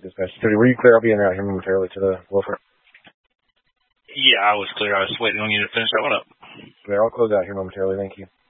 Dispatch 30. Were you clear? I'll be in and out here momentarily to the Wilford. Yeah, I was clear. I was waiting on you to finish that one up. Clear. I'll close out here momentarily. Thank you.